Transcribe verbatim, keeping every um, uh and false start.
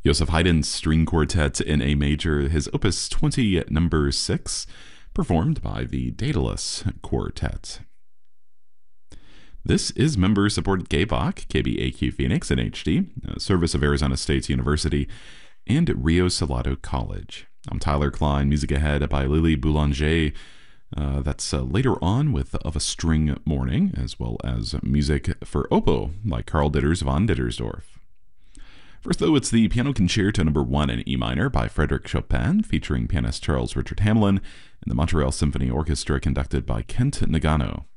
Joseph Haydn's String Quartet in A Major, his Opus twenty, number six, performed by the Daedalus Quartet. This is member-supported K B A Q, K B A Q Phoenix in H D, a service of Arizona State University, and Rio Salado College. I'm Tyler Klein, music ahead by Lily Boulanger. Uh, that's uh, later on with Of a String Morning, as well as music for Oppo by Carl Ditters von Dittersdorf. First, though, it's the Piano Concerto number one in E minor by Frédéric Chopin, featuring pianist Charles Richard Hamelin, and the Montreal Symphony Orchestra conducted by Kent Nagano.